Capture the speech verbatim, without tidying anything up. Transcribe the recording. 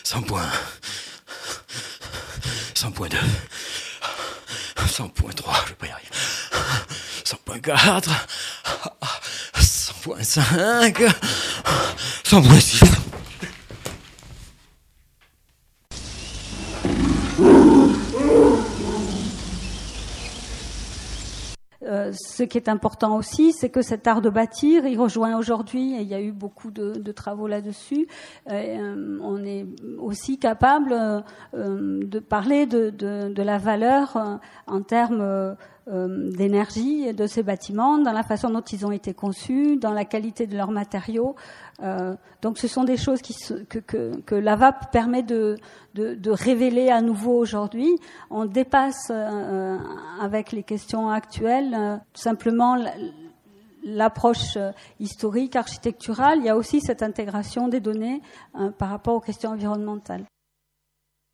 cent points. cent point deux. cent point trois, je vais pas y arriver. cent point quatre. cent point cinq. cent point six. Euh, ce qui est important aussi, c'est que cet art de bâtir, il rejoint aujourd'hui, et il y a eu beaucoup de, de travaux là-dessus, euh, on est aussi capable euh, de parler de, de, de la valeur euh, en termes euh, d'énergie de ces bâtiments, dans la façon dont ils ont été conçus, dans la qualité de leurs matériaux. Euh, donc ce sont des choses qui se, que, que, que l'A V A P permet de, de, de révéler à nouveau aujourd'hui. On dépasse euh, avec les questions actuelles euh, simplement l'approche historique, architecturale. Il y a aussi cette intégration des données euh, par rapport aux questions environnementales.